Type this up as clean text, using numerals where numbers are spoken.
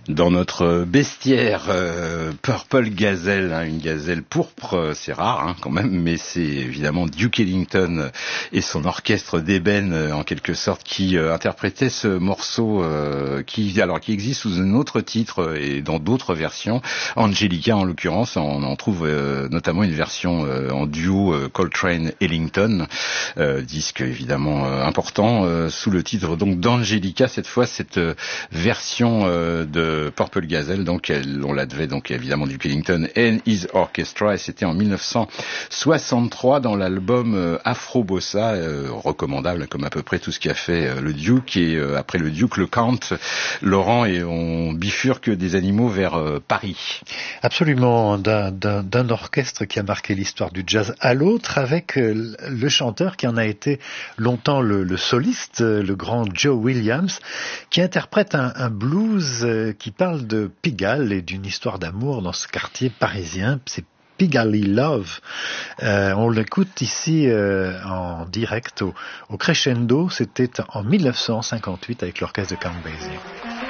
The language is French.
Dans notre bestiaire Purple Gazelle, une gazelle pourpre, c'est rare quand même, mais c'est évidemment Duke Ellington et son orchestre d'ébène en quelque sorte qui interprétait ce morceau qui existe sous un autre titre et dans d'autres versions. Angelica en l'occurrence, on en trouve notamment une version en duo Coltrane-Ellington, disque évidemment important sous le titre donc d'Angelica. Cette fois cette version de Purple Gazelle, donc on la devait donc évidemment Duke Ellington and His Orchestra, et c'était en 1963 dans l'album Afro Bossa, recommandable comme à peu près tout ce qu'a fait le Duke, et après le Duke, le Count, Laurent, et on bifurque des animaux vers Paris. Absolument, d'un orchestre qui a marqué l'histoire du jazz à l'autre, avec le chanteur qui en a été longtemps le soliste, le grand Joe Williams, qui interprète un blues qui parle de Pigalle et d'une histoire d'amour dans ce quartier parisien. C'est Pigalle Love. On l'écoute ici en direct au crescendo. C'était en 1958 avec l'orchestre de Count Basie.